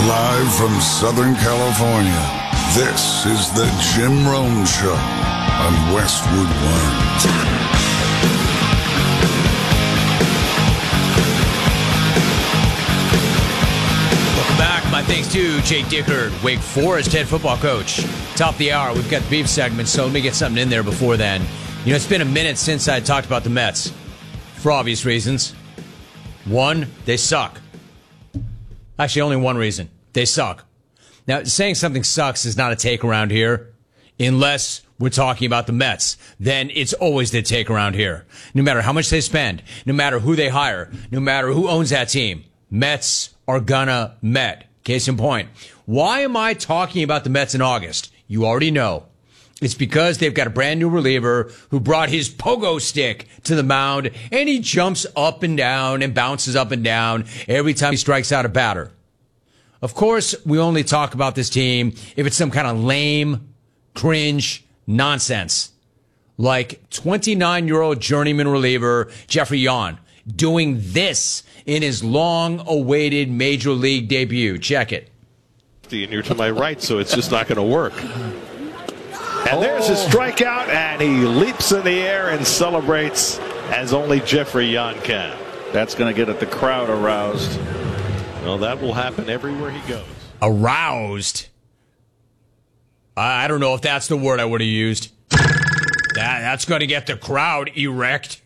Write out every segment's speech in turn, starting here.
Live from Southern California, this is the Jim Rome Show on Westwood One. My thanks to Jake Dickert, Wake Forest head football coach. Top of the hour, we've got the beef segment, so let me get something in there before then. You know, it's been a minute since I talked about the Mets, for obvious reasons. One, they suck. Actually, only one reason. They suck. Now, saying something sucks is not a take around here, unless we're talking about the Mets. Then it's always the take around here. No matter how much they spend, no matter who they hire, no matter who owns that team, Mets are gonna Met. Case in point, why am I talking about the Mets in August? You already know. It's because they've got a brand new reliever who brought his pogo stick to the mound, and he jumps up and down and bounces up and down every time he strikes out a batter. Of course, we only talk about this team if it's some kind of lame, cringe nonsense. Like 29-year-old journeyman reliever Jeffrey Yon doing this in his long-awaited Major League debut. Check it. And you're to my right, so it's just not going to work. And there's his strikeout, and he leaps in the air and celebrates as only Jeffrey Yon can. That's going to get at the crowd aroused. Well, that will happen everywhere he goes. Aroused? I don't know if that's the word I would have used. That's going to get the crowd erect.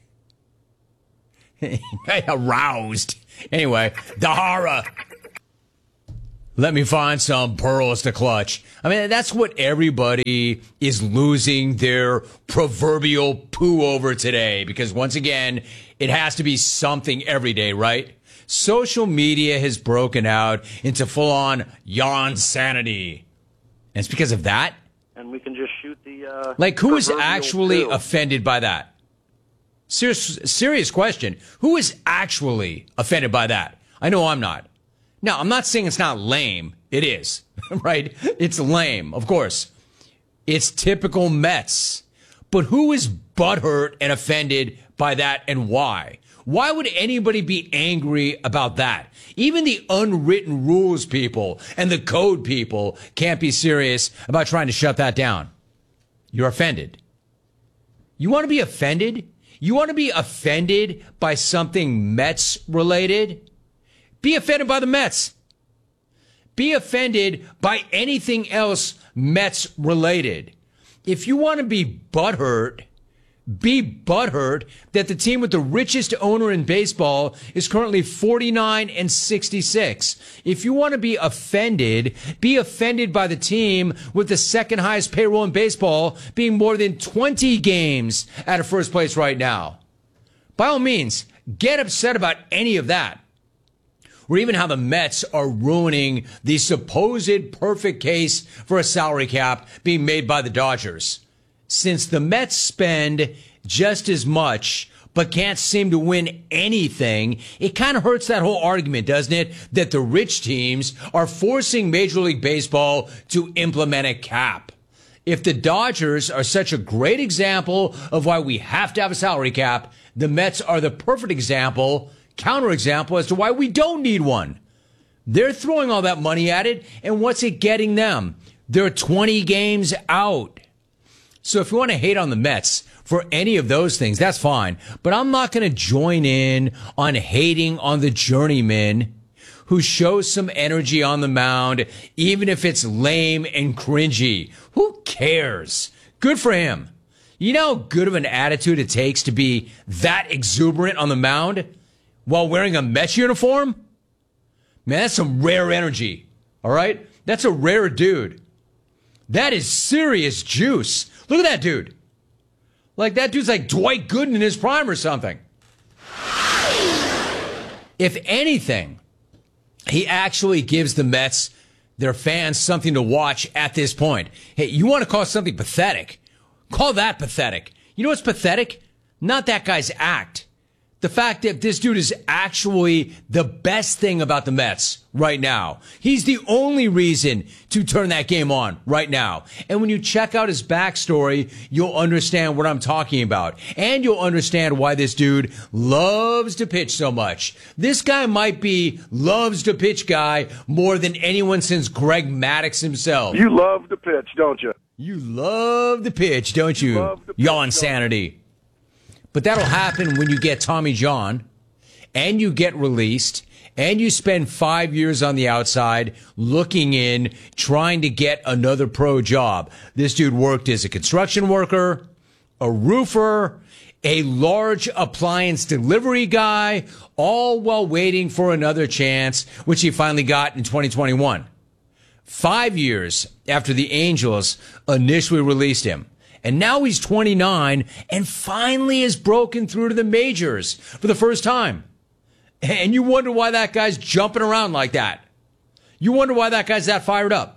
Aroused. Anyway, Dahara. Let me find some pearls to clutch. I mean, that's what everybody is losing their proverbial poo over today. Because once again, it has to be something every day, right? Social media has broken out into full-on yawn sanity. And it's because of that? And we can just shoot the like, who is actually poo. offended by that? Serious question. Who is actually offended by that? I know I'm not. Now, I'm not saying it's not lame. It is, right? It's lame, of course. It's typical Mets. But who is butthurt and offended by that, and why? Why would anybody be angry about that? Even the unwritten rules people and the code people can't be serious about trying to shut that down. You're offended. You want to be offended? You want to be offended by something Mets related? Be offended by the Mets. Be offended by anything else Mets related. If you want to be butthurt that the team with the richest owner in baseball is currently 49-66. If you want to be offended by the team with the second highest payroll in baseball being more than 20 games out of first place right now. By all means, get upset about any of that. Or even how the Mets are ruining the supposed perfect case for a salary cap being made by the Dodgers. Since the Mets spend just as much but can't seem to win anything, it kind of hurts that whole argument, doesn't it? That the rich teams are forcing Major League Baseball to implement a cap. If the Dodgers are such a great example of why we have to have a salary cap, the Mets are the perfect counterexample as to why we don't need one. They're throwing all that money at it, and what's it getting them? They're 20 games out. So if you want to hate on the Mets for any of those things, that's fine. But I'm not going to join in on hating on the journeyman who shows some energy on the mound, even if it's lame and cringy. Who cares? Good for him. You know how good of an attitude it takes to be that exuberant on the mound while wearing a Mets uniform? Man, that's some rare energy, all right? That's a rare dude. That is serious juice. Look at that dude. Like, that dude's like Dwight Gooden in his prime or something. If anything, he actually gives the Mets, their fans, something to watch at this point. Hey, you want to call something pathetic? Call that pathetic. You know what's pathetic? Not that guy's act. The fact that this dude is actually the best thing about the Mets right now. He's the only reason to turn that game on right now. And when you check out his backstory, you'll understand what I'm talking about. And you'll understand why this dude loves to pitch so much. This guy might be loves to pitch guy more than anyone since Greg Maddux himself. You love to pitch, don't you? You love the pitch, don't you? Y'all insanity. But that'll happen when you get Tommy John and you get released and you spend 5 years on the outside looking in, trying to get another pro job. This dude worked as a construction worker, a roofer, a large appliance delivery guy, all while waiting for another chance, which he finally got in 2021. 5 years after the Angels initially released him. And now he's 29 and finally has broken through to the majors for the first time. And you wonder why that guy's jumping around like that. You wonder why that guy's that fired up.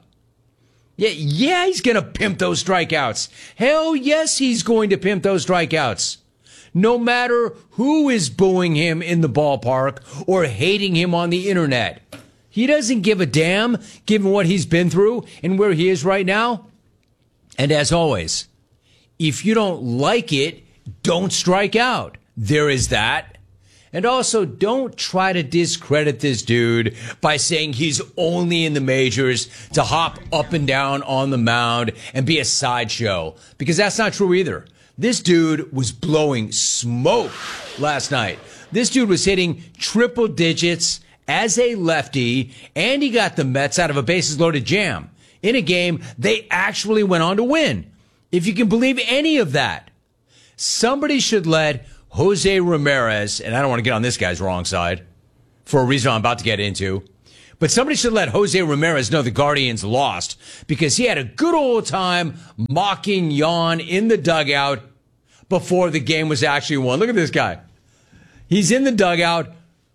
Yeah, he's going to pimp those strikeouts. Hell yes, he's going to pimp those strikeouts. No matter who is booing him in the ballpark or hating him on the internet. He doesn't give a damn given what he's been through and where he is right now. And as always, if you don't like it, don't strike out. There is that. And also, don't try to discredit this dude by saying he's only in the majors to hop up and down on the mound and be a sideshow. Because that's not true either. This dude was blowing smoke last night. This dude was hitting triple digits as a lefty, and he got the Mets out of a bases-loaded jam in a game they actually went on to win. If you can believe any of that, somebody should let Jose Ramirez, and I don't want to get on this guy's wrong side for a reason I'm about to get into, but somebody should let Jose Ramirez know the Guardians lost because he had a good old time mocking Yan in the dugout before the game was actually won. Look at this guy. He's in the dugout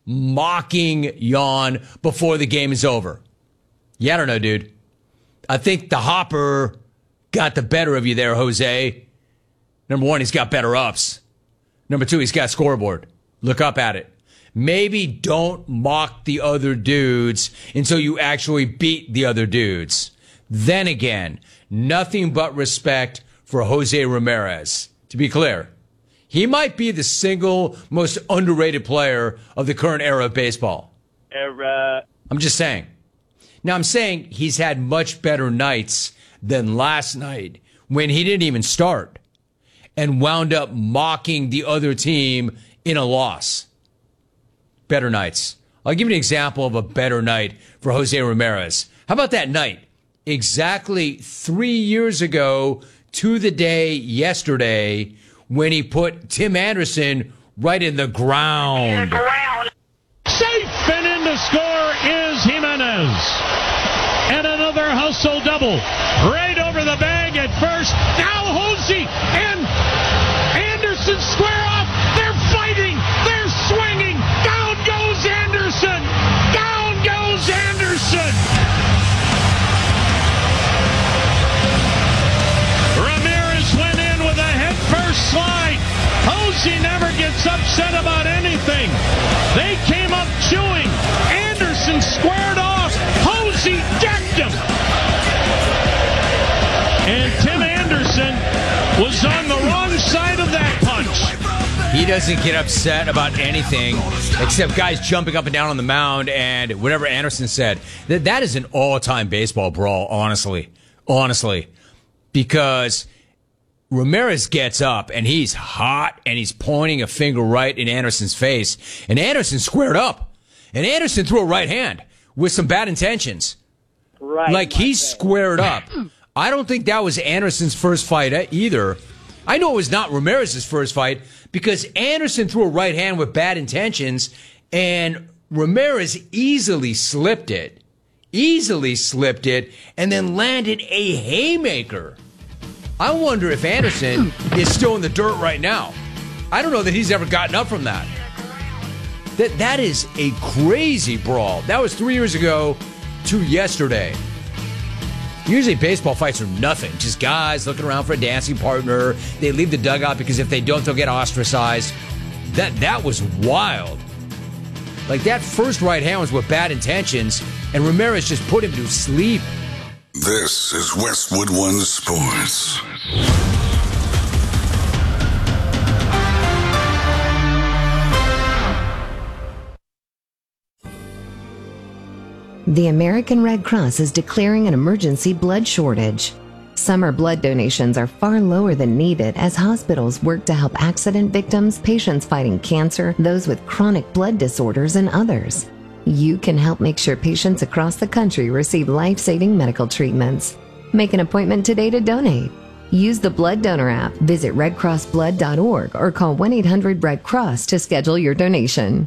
mocking Yan before the game is over. Yeah, I don't know, dude. I think the Hopper got the better of you there, Jose. Number one, he's got better ups. Number two, he's got scoreboard. Look up at it. Maybe don't mock the other dudes until you actually beat the other dudes. Then again, nothing but respect for Jose Ramirez. To be clear, he might be the single most underrated player of the current era of baseball. I'm just saying. Now, I'm saying he's had much better nights than last night when he didn't even start and wound up mocking the other team in a loss. Better nights. I'll give you an example of a better night for Jose Ramirez. How about that night? Exactly 3 years ago to the day yesterday when he put Tim Anderson right in the ground. Safe and in to score is Jimenez. And another hustle double. Right over the bag at first. Now Hosey and Anderson square off. They're fighting. They're swinging. Down goes Anderson. Down goes Anderson. Ramirez went in with a head-first slide. Hosey never gets upset about anything. They came up chewing. Anderson squared off. Hosey decked him. And Tim Anderson was on the wrong side of that punch. He doesn't get upset about anything except guys jumping up and down on the mound and whatever Anderson said. That is an all-time baseball brawl, honestly. Honestly. Because Ramirez gets up and he's hot and he's pointing a finger right in Anderson's face. And Anderson squared up. And Anderson threw a right hand with some bad intentions. Right. Like he squared up. I don't think that was Anderson's first fight either. I know it was not Ramirez's first fight because Anderson threw a right hand with bad intentions and Ramirez easily slipped it, and then landed a haymaker. I wonder if Anderson is still in the dirt right now. I don't know that he's ever gotten up from that. That is a crazy brawl. That was 3 years ago to yesterday. Usually baseball fights are nothing. Just guys looking around for a dancing partner. They leave the dugout because if they don't, they'll get ostracized. That was wild. Like, that first right hand was with bad intentions, and Ramirez just put him to sleep. This is Westwood One Sports. The American Red Cross is declaring an emergency blood shortage. Summer blood donations are far lower than needed as hospitals work to help accident victims, patients fighting cancer, those with chronic blood disorders, and others. You can help make sure patients across the country receive life-saving medical treatments. Make an appointment today to donate. Use the Blood Donor app, visit redcrossblood.org, or call 1-800-RED-CROSS to schedule your donation.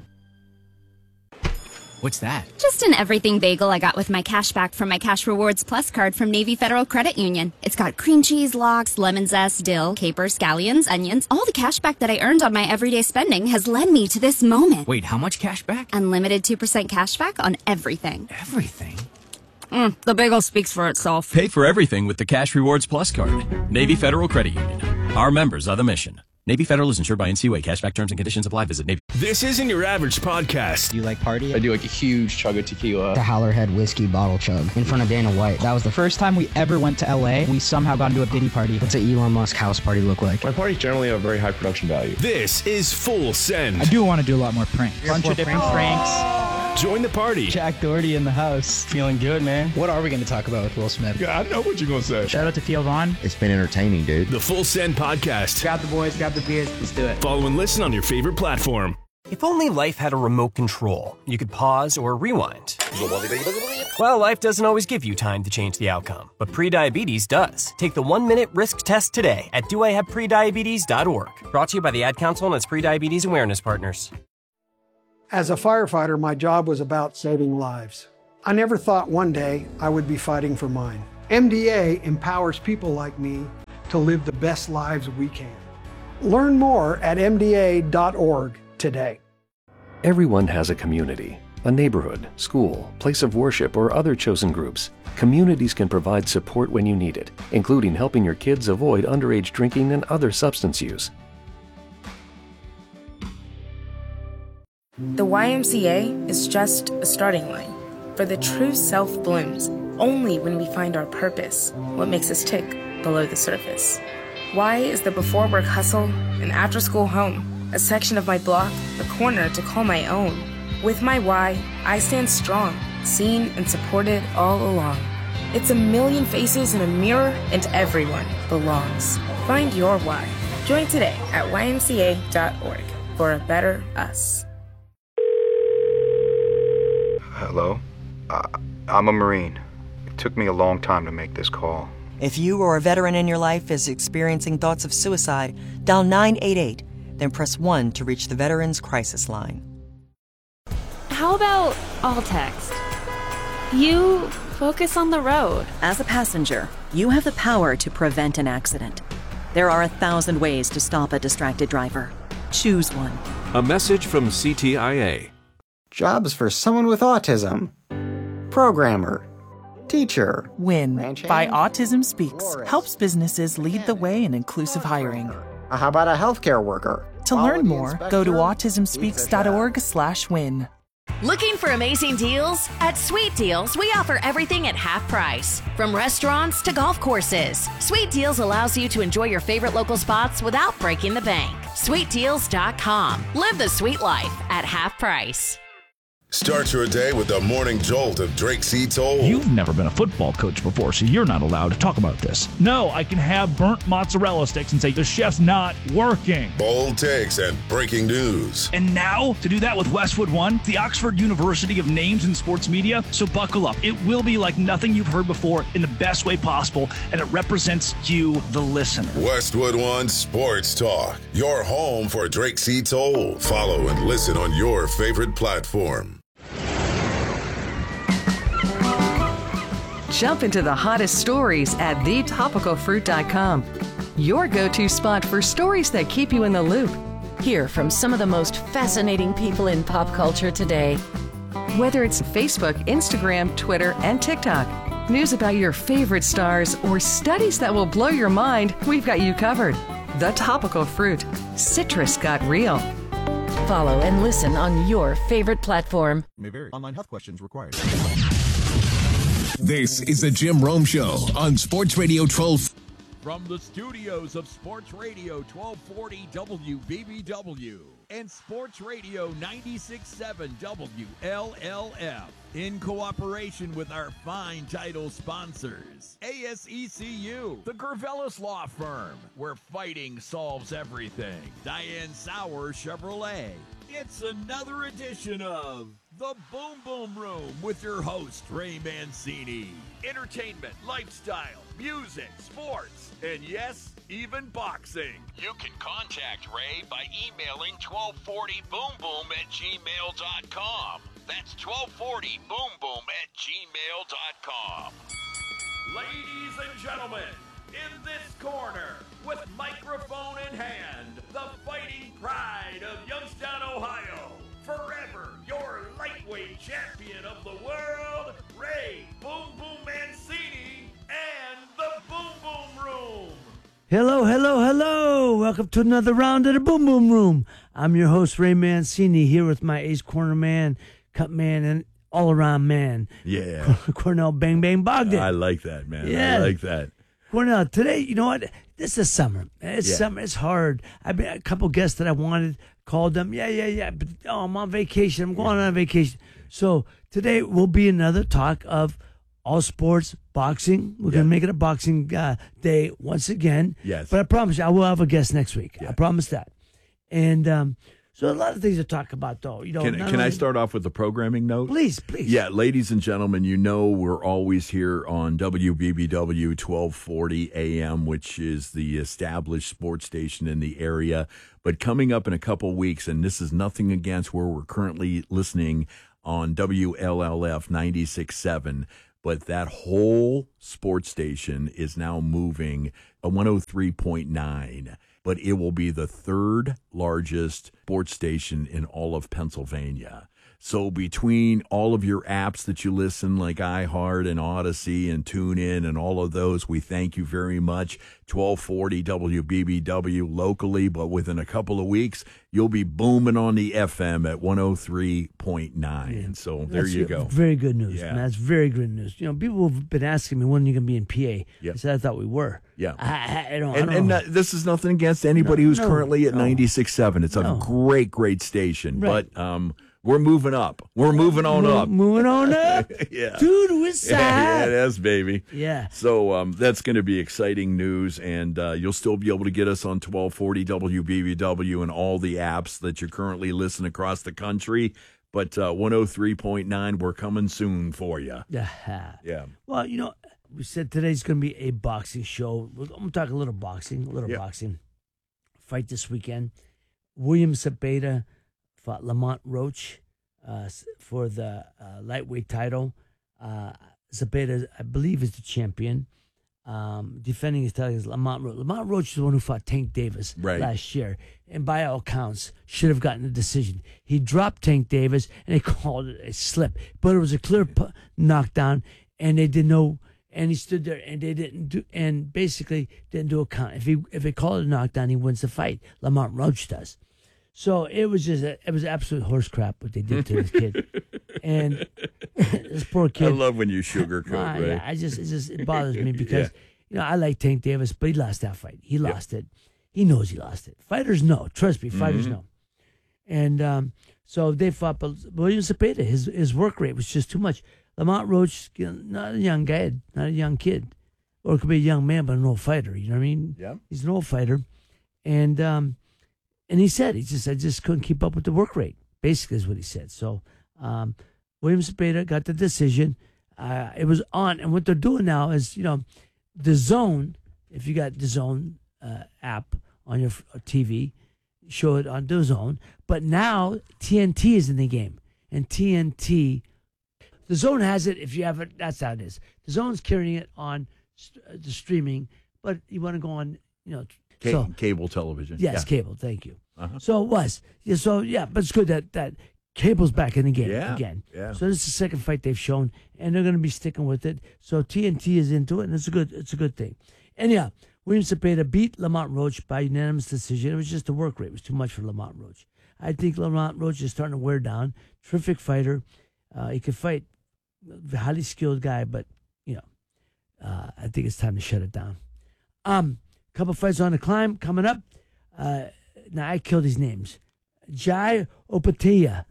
What's that? Just an everything bagel I got with my cash back from my Cash Rewards Plus card from Navy Federal Credit Union. It's got cream cheese, lox, lemon zest, dill, capers, scallions, onions. All the cash back that I earned on my everyday spending has led me to this moment. Wait, how much cash back? Unlimited 2% cash back on everything. Everything? The bagel speaks for itself. Pay for everything with the Cash Rewards Plus card. Navy Federal Credit Union. Our members are the mission. Navy Federal is insured by NCUA. Cashback terms and conditions apply. Visit Navy. This isn't your average podcast. Do you like party? I do like a huge chug of tequila. The Howlerhead whiskey bottle chug in front of Dana White. That was the first time we ever went to LA. We somehow got into a Diddy party. What's an Elon Musk house party look like? My parties generally have very high production value. This is Full Send. I do want to do a lot more pranks. A bunch of different pranks. Join the party. Jack Doherty in the house. Feeling good, man. What are we going to talk about with Will Smith? Yeah, I know what you're going to say. Shout out to Theo Vaughn. It's been entertaining, dude. The Full Send Podcast. Grab the boys, grab the beers, let's do it. Follow and listen on your favorite platform. If only life had a remote control, you could pause or rewind. Well, life doesn't always give you time to change the outcome, but prediabetes does. Take the 1-minute risk test today at doihaveprediabetes.org. Brought to you by the Ad Council and its prediabetes awareness partners. As a firefighter, my job was about saving lives. I never thought one day I would be fighting for mine. MDA empowers people like me to live the best lives we can. Learn more at mda.org today. Everyone has a community, a neighborhood, school, place of worship, or other chosen groups. Communities can provide support when you need it, including helping your kids avoid underage drinking and other substance use. The YMCA is just a starting line, for the true self blooms only when we find our purpose, what makes us tick below the surface. Y is the before work hustle and after school home, a section of my block, a corner to call my own. With my Y, I stand strong, seen and supported all along. It's a million faces in a mirror and everyone belongs. Find your Y. Join today at ymca.org for a better us. Hello? I'm a Marine. It took me a long time to make this call. If you or a veteran in your life is experiencing thoughts of suicide, dial 988, then press 1 to reach the Veterans Crisis Line. How about all text? You focus on the road. As a passenger, you have the power to prevent an accident. There are 1,000 ways to stop a distracted driver. Choose one. A message from CTIA. Jobs for someone with autism. Programmer. Teacher. WIN by Autism Speaks helps businesses lead the way in inclusive hiring. How about a healthcare worker? To learn more, go to autismspeaks.org/win. Looking for amazing deals? At Sweet Deals, we offer everything at half price. From restaurants to golf courses, Sweet Deals allows you to enjoy your favorite local spots without breaking the bank. SweetDeals.com. Live the sweet life at half price. Start your day with the morning jolt of Drake C. Toll. You've never been a football coach before, so you're not allowed to talk about this. No, I can have burnt mozzarella sticks and say the chef's not working. Bold takes and breaking news. And now, to do that with Westwood One, the Oxford University of names in sports media. So buckle up. It will be like nothing you've heard before in the best way possible, and it represents you, the listener. Westwood One Sports Talk, your home for Drake C. Toll. Follow and listen on your favorite platform. Jump into the hottest stories at thetopicalfruit.com. Your go-to spot for stories that keep you in the loop. Hear from some of the most fascinating people in pop culture today. Whether it's Facebook, Instagram, Twitter, and TikTok, news about your favorite stars, or studies that will blow your mind, we've got you covered. The Topical Fruit. Citrus got real. Follow and listen on your favorite platform. May vary. Online health questions required. This is the Jim Rome Show on Sports Radio 12. From the studios of Sports Radio 1240 WBBW and Sports Radio 96.7 WLLF, in cooperation with our fine title sponsors, ASECU, the Gervelis Law Firm, where fighting solves everything, Diane Sauer Chevrolet. It's another edition of The Boom Boom Room with your host, Ray Mancini. Entertainment, lifestyle, music, sports, and yes, even boxing. You can contact Ray by emailing 1240boomboom@gmail.com. That's 1240boomboom@gmail.com. Ladies and gentlemen, in this corner, with microphone in hand, the fighting pride of Youngstown, Ohio, forever your lightweight champion of the world, Ray Boom Boom Mancini, and the Boom Boom Room. Hello, hello, hello. Welcome to another round of the Boom Boom Room. I'm your host, Ray Mancini, here with my ace corner man, cut man, and all-around man. Yeah. Cornell Bang Bang Bogdan. I like that, man. Yeah. I like that. Cornell, today, you know what? This is summer. It's summer. It's hard. I've been a couple guests that I wanted, called them. Yeah. But I'm on vacation. I'm going on vacation. So today will be another talk of all sports, boxing. We're going to make it a boxing day once again. Yes. But I promise you, I will have a guest next week. Yeah. I promise that. And so a lot of things to talk about, though. You know, can I start off with the programming note? Please. Yeah, ladies and gentlemen, you know we're always here on WBBW 1240 AM, which is the established sports station in the area. But coming up in a couple weeks, and this is nothing against where we're currently listening on WLLF 96.7, but that whole sports station is now moving a 103.9. But it will be the third largest sports station in all of Pennsylvania. So between all of your apps that you listen, like iHeart and Odyssey and TuneIn and all of those, we thank you very much. 1240 WBBW locally, but within a couple of weeks, you'll be booming on the FM at 103.9. So there you go. Very good news. Yeah. That's very good news. You know, people have been asking me, when are you going to be in PA? Yep. I said, I thought we were. Yeah. I don't know. This is nothing against anybody who's currently at 96.7. It's a great station. Right. But we're moving up. We're moving on up. Moving on up? Yeah. To the west side. Yeah, that's baby. Yeah. So that's going to be exciting news, and you'll still be able to get us on 1240 WBBW and all the apps that you're currently listening across the country. But 103.9, we're coming soon for you. Yeah. Well, you know, we said today's going to be a boxing show. I'm going to talk a little boxing. Boxing. Fight this weekend. William Zepeda fought Lamont Roach for the lightweight title. Zepeda, I believe, is the champion. Defending his title is Lamont Roach. Lamont Roach is the one who fought Tank Davis last year, and by all accounts, should have gotten a decision. He dropped Tank Davis, and they called it a slip, but it was a clear knockdown, and they did no. And he stood there, and they didn't do, and basically didn't do a count. If they call it a knockdown, he wins the fight. Lamont Roach does. So it was absolute horse crap what they did to this kid, and this poor kid. I love when you sugarcoat, right? Yeah, it bothers me because you know I like Tank Davis, but he lost that fight. He lost it. He knows he lost it. Fighters know. Trust me, fighters know. And so they fought, but William Zepeda, his work rate was just too much. Lamont Roach, not a young guy, not a young kid, or it could be a young man, but an old fighter. You know what I mean? Yeah. He's an old fighter, and he said, I just couldn't keep up with the work rate, basically is what he said. So William Zepeda got the decision. It was on, and what they're doing now is, you know, DAZN, if you got DAZN app on your TV, show it on DAZN. But now TNT is in the game, and TNT, DAZN has it. If you have it, that's how it is. DAZN's carrying it on the streaming, but you want to go on, you know, cable television. Yes, cable. Thank you. So it was. Yeah, but it's good that cable's back in the game again. Yeah. So this is the second fight they've shown, and they're going to be sticking with it. So TNT is into it, and it's a good thing. And yeah, William Zepeda beat Lamont Roach by unanimous decision. It was just the work rate was too much for Lamont Roach. I think Lamont Roach is starting to wear down. Terrific fighter. He could fight. Highly skilled guy, but, I think it's time to shut it down. Couple fights on the climb coming up. Now, I killed these names. Jai Opetaia.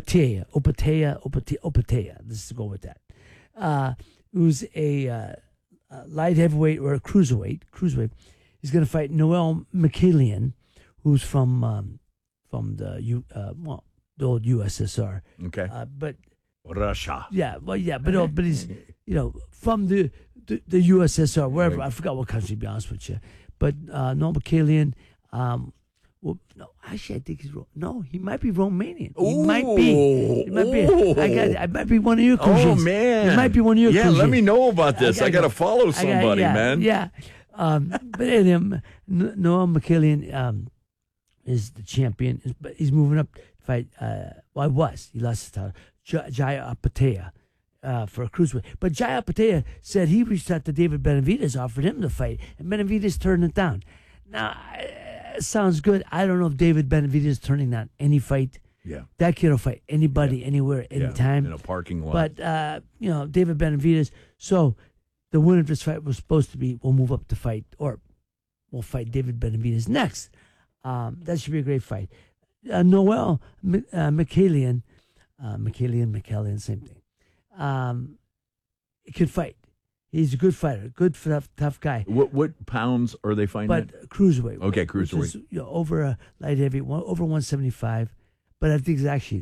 Let's go with that. Who's a light heavyweight or a cruiserweight. He's going to fight Noel Mikhailian, who's from the old USSR. Okay. But Russia. Yeah, well, yeah, but he's from the USSR, wherever. I forgot what country, to be honest with you. But Noel Mikhailian. Well, no, actually, I think he might be Romanian. He might be. I might be one of your Cruziers. Oh, man. He might be one of your Yeah, Cruziers. let me know about this. I got to follow somebody, man. Yeah. But anyway, Noel Mikhailian is the champion. But he's moving up to fight. He lost his title. Jai Opetaia for a cruiserweight. But Jai Opetaia said he reached out to David Benavidez, offered him the fight, and Benavidez turned it down. Now, sounds good. I don't know if David Benavidez is turning down any fight. Yeah. That kid will fight anybody, anywhere, anytime. In a parking lot. But, David Benavidez. So the winner of this fight was supposed to be, we'll move up to fight, or we'll fight David Benavidez next. That should be a great fight. Noel Mikhailian, same thing. He could fight. He's a good fighter, good, tough guy. What pounds are they fighting? But cruiserweight. Okay, cruiserweight. Which is, over a light heavy, over 175. But I think it's actually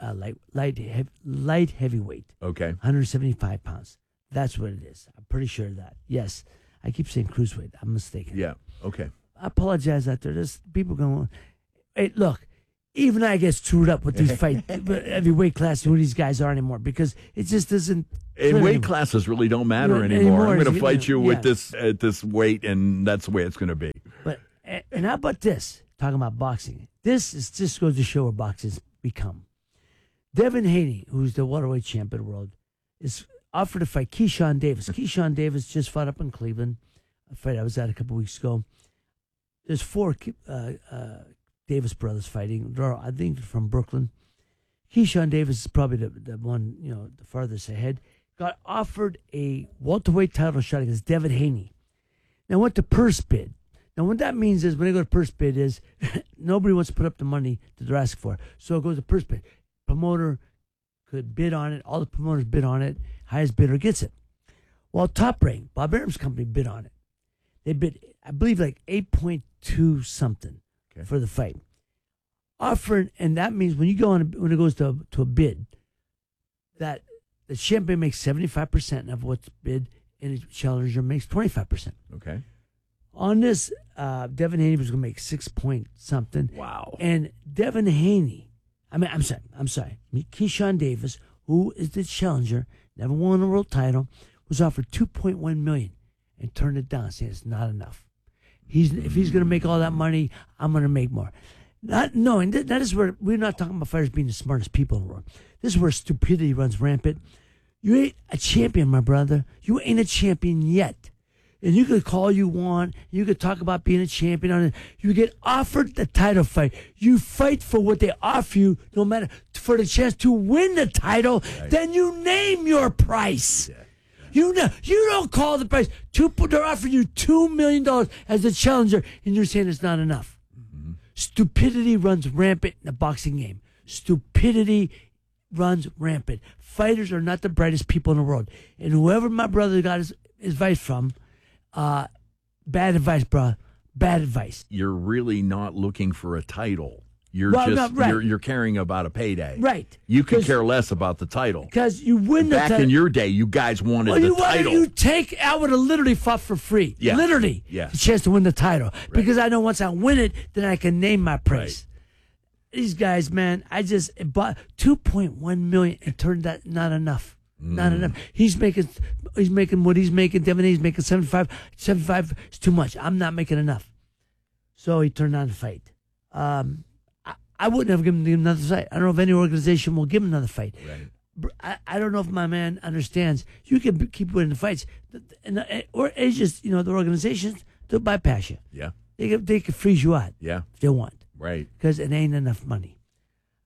light heavyweight. Okay. 175 pounds. That's what it is. I'm pretty sure of that. Yes. I keep saying cruiserweight. I'm mistaken. Yeah. Okay. I apologize out there. There's people going, hey, look, even I get screwed up with these fights, every weight class, who these guys are anymore, because it just doesn't. And weight classes really don't matter anymore. I'm going to fight you with this at this weight, and that's the way it's going to be. But and how about this? Talking about boxing, this is just goes to show where boxing's become. Devin Haney, who's the welterweight champion of the world, is offered to fight Keyshawn Davis. Keyshawn Davis just fought up in Cleveland, a fight I was at a couple weeks ago. There's 4 Davis brothers fighting. They're, I think, from Brooklyn. Keyshawn Davis is probably the one, the farthest ahead. Got offered a welterweight title shot against Devin Haney. Now went to purse bid. Now what that means is when they go to purse bid is nobody wants to put up the money that they're asking for. So it goes to purse bid. Promoter could bid on it. All the promoters bid on it. Highest bidder gets it. Well, Top Rank, Bob Arum's company, bid on it. They bid, I believe, like 8.2 something for the fight. Offering, and that means when you go on, when it goes to a bid, that the champion makes 75% of what's bid, and the challenger makes 25%. Okay. On this, Devin Haney was going to make 6 point something. Wow. And Devin Haney, I'm sorry, Keyshawn Davis, who is the challenger, never won a world title, was offered $2.1 million and turned it down, saying it's not enough. If he's going to make all that money, I'm going to make more. Not knowing that is where we're not talking about fighters being the smartest people in the world. This is where stupidity runs rampant. You ain't a champion, my brother. You ain't a champion yet. And you could call you want. You could talk about being a champion on it. You get offered the title fight. You fight for what they offer you, no matter for the chance to win the title. Right. Then you name your price. Yeah. You don't call the price. They're offering you $2 million as a challenger, and you're saying it's not enough. Mm-hmm. Stupidity runs rampant in the boxing game. Stupidity runs rampant. Fighters are not the brightest people in the world. And whoever my brother got his advice from, bad advice, bro. Bad advice. You're really not looking for a title. You're you're caring about a payday. Right. You could care less about the title. Because you win the title. Back in your day, you guys wanted the title. I would have literally fought for free. Yeah. Literally. Yeah. The chance to win the title. Right. Because I know once I win it, then I can name my price. Right. These guys, man, I just bought $2.1 million and turned that not enough. Not enough. He's making what he's making. Devin Haney's making 75. 75 is too much. I'm not making enough. So he turned down the fight. I wouldn't have given him another fight. I don't know if any organization will give him another fight. Right. I don't know if my man understands. You can keep winning the fights, or it's just the organizations, they'll bypass you. Yeah. They can freeze you out. Yeah. If they want. Right. Because it ain't enough money.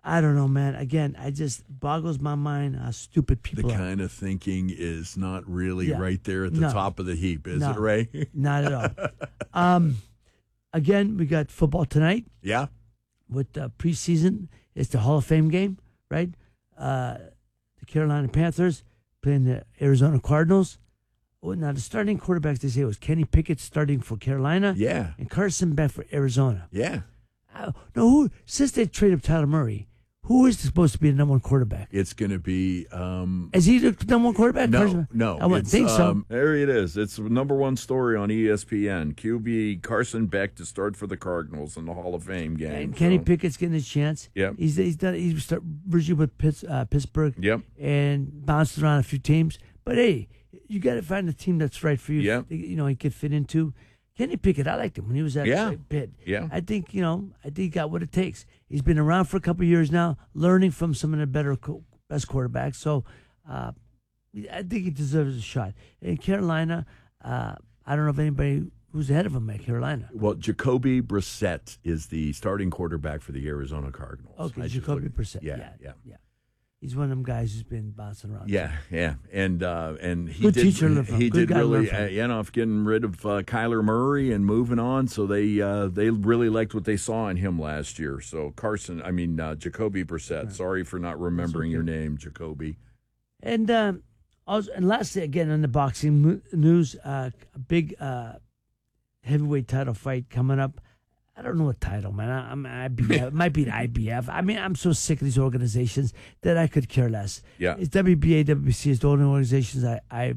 I don't know, man. Again, I just boggles my mind how stupid people The are. kind of thinking is not really Yeah. right there at the No. top of the heap, is No. it, Ray? Not at all. Again, we got football tonight. Yeah. With preseason, it's the Hall of Fame game, right? The Carolina Panthers playing the Arizona Cardinals. Well, now the starting quarterbacks, they say it was Kenny Pickett starting for Carolina. Yeah. And Carson Beck for Arizona. Yeah. No, since they traded Tyler Murray, who is supposed to be the number one quarterback? It's going to be. Is he the number one quarterback? No. I wouldn't think so. There it is. It's the number one story on ESPN. QB Carson Beck to start for the Cardinals in the Hall of Fame game. And Kenny Pickett's getting his chance. Yep. He's done. He's started originally with Pittsburgh. Yep. And bounced around a few teams. But hey, you got to find a team that's right for you. Yep. You know, he could fit into. Kenny Pickett, I liked him when he was at Pitt. Yeah. I think he got what it takes. He's been around for a couple of years now, learning from some of the best quarterbacks. So I think he deserves a shot. In Carolina, I don't know if anybody who's ahead of him at Carolina. Well, Jacoby Brissett is the starting quarterback for the Arizona Cardinals. Okay, Jacoby Brissett. Yeah. He's one of them guys who's been bouncing around. Yeah, and he Good did. teacher to learn from. He Good did guy to really, learn from. getting rid of Kyler Murray and moving on. So they really liked what they saw in him last year. So Jacoby Brissett. Sorry for not remembering your name, Jacoby. And also, and lastly, again on the boxing news, a big heavyweight title fight coming up. I don't know what title, man. I'm IBF. It might be the IBF. I mean, I'm so sick of these organizations that I could care less. Yeah. It's WBA, WBC is the only organizations I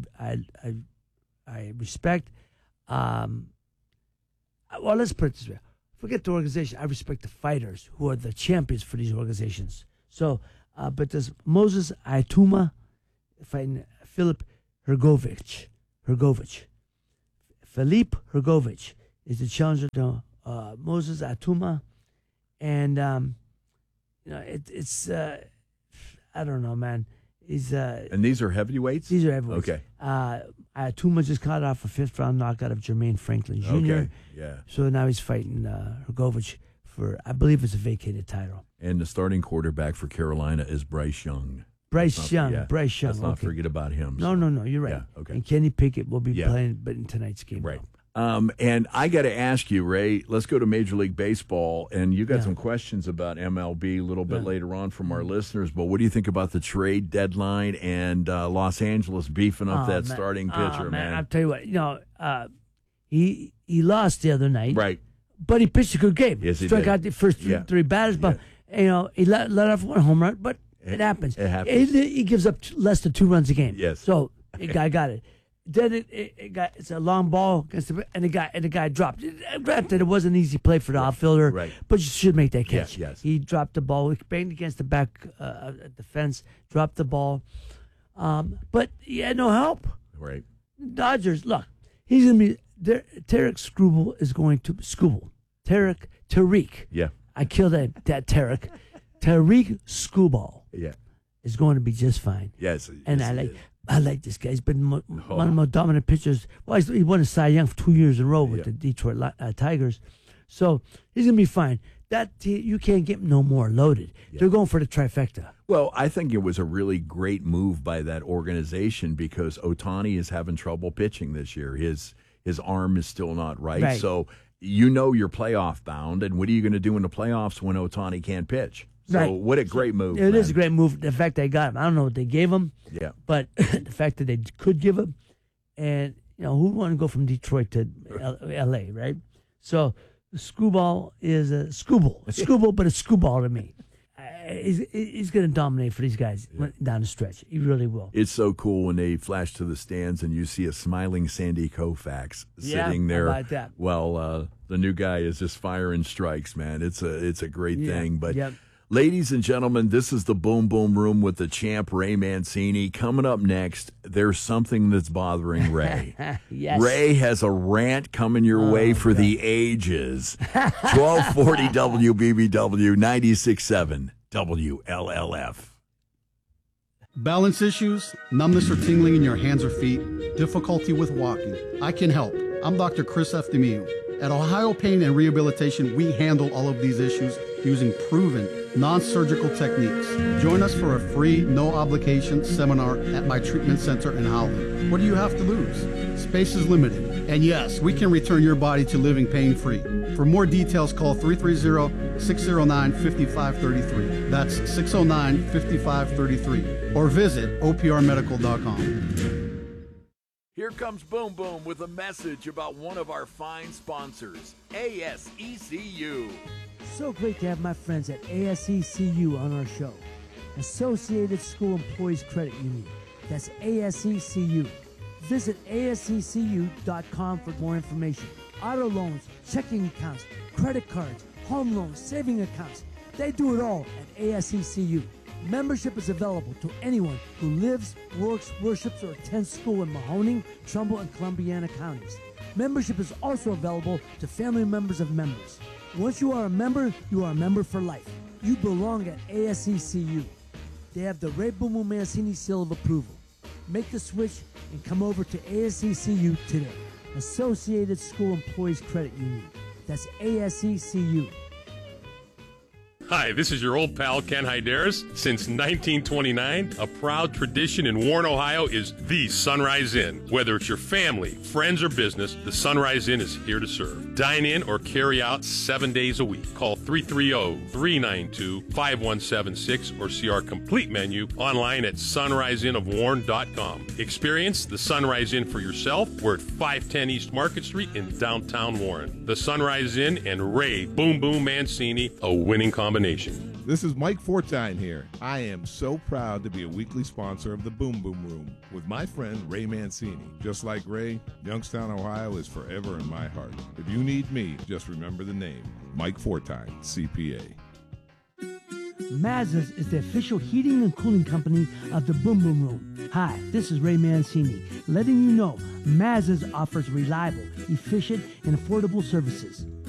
respect. Well, let's put it this way. Forget the organization. I respect the fighters who are the champions for these organizations. So, but there's Moses Aituma fighting Filip Hrgovic. Filip Hrgovic is the challenger to Moses Aituma, and it's I don't know, man. He's and these are heavyweights. These are heavyweights. Okay. Aituma just caught off a 5th round knockout of Jermaine Franklin Jr. Okay. Yeah. So now he's fighting Hrgovic for, I believe, it's a vacated title. And the starting quarterback for Carolina is Bryce Young. Bryce Young. Let's not forget about him. No, you're right. Yeah, okay. And Kenny Pickett will be playing, but in tonight's game. Right. And I got to ask you, Ray, let's go to Major League Baseball. And you got some questions about MLB a little bit later on from our listeners. But what do you think about the trade deadline and Los Angeles beefing up that starting pitcher, man? I'll tell you what, he lost the other night. Right. But he pitched a good game. Yes, he Struck did. out the first three batters. But, he let off one home run. But it happens. It happens. He gives up less than 2 runs a game. Yes. So the guy got it. Then it's a long ball against and the guy dropped. Granted, it wasn't an easy play for the outfielder, right. But you should make that catch. Yes. He dropped the ball, banged against the back of the fence, dropped the ball, but he had no help. Right. Dodgers, look, he's gonna be there. Tarek Skubal is going to Tariq. Yeah. I killed that Tarek. Tariq Skubal. Yeah. Is going to be just fine. Yes. And I like this guy. He's been one of the most dominant pitchers. Well, he won a Cy Young for 2 years in a row with the Detroit Tigers. So he's going to be fine. That team, you can't get no more loaded. Yeah. They're going for the trifecta. Well, I think it was a really great move by that organization because Ohtani is having trouble pitching this year. His arm is still not right. So you're playoff bound. And what are you going to do in the playoffs when Ohtani can't pitch? So what a great move. It is a great move. The fact they got him. I don't know what they gave him. Yeah. But the fact that they could give him. And, who would want to go from Detroit to L.A., right? So Skubal is a Skubal, but a Skubal to me. He's going to dominate for these guys down the stretch. He really will. It's so cool when they flash to the stands and you see a smiling Sandy Koufax sitting there. How about that? Well, the new guy is just firing strikes, man. It's a great thing. But ladies and gentlemen, this is the Boom Boom Room with the champ, Ray Mancini. Coming up next, there's something that's bothering Ray. Yes. Ray has a rant coming your way for the ages. 1240 WBBW, 96.7 WLLF. Balance issues, numbness or tingling in your hands or feet, difficulty with walking. I can help. I'm Dr. Chris Eftimiou. At Ohio Pain and Rehabilitation, we handle all of these issues using proven non-surgical techniques. Join us for a free, no-obligation seminar at my treatment center in Howland. What do you have to lose? Space is limited. And yes, we can return your body to living pain-free. For more details, call 330-609-5533. That's 609-5533. Or visit oprmedical.com. Here comes Boom Boom with a message about one of our fine sponsors, ASECU. So great to have my friends at ASECU on our show. Associated School Employees Credit Union. That's ASECU. Visit ASECU.com for more information. Auto loans, checking accounts, credit cards, home loans, saving accounts. They do it all at ASECU. Membership is available to anyone who lives, works, worships, or attends school in Mahoning, Trumbull, and Columbiana counties. Membership is also available to family members of members. Once you are a member for life. You belong at ASECU. They have the Ray Boom Boom Mancini seal of approval. Make the switch and come over to ASECU today. Associated School Employees Credit Union. That's ASECU. Hi, this is your old pal, Ken Hyderis. Since 1929, a proud tradition in Warren, Ohio is the Sunrise Inn. Whether it's your family, friends, or business, the Sunrise Inn is here to serve. Dine in or carry out 7 days a week. Call 330-392-5176 or see our complete menu online at sunriseinnofwarren.com. Experience the Sunrise Inn for yourself. We're at 510 East Market Street in downtown Warren. The Sunrise Inn and Ray Boom Boom Mancini, a winning combination. This is Mike Fortine here. I am so proud to be a weekly sponsor of the Boom Boom Room with my friend Ray Mancini. Just like Ray, Youngstown, Ohio is forever in my heart. If you need me, just remember the name, Mike Fortine, CPA. Mazda's is the official heating and cooling company of the Boom Boom Room. Hi, this is Ray Mancini, letting you know Mazda's offers reliable, efficient, and affordable services.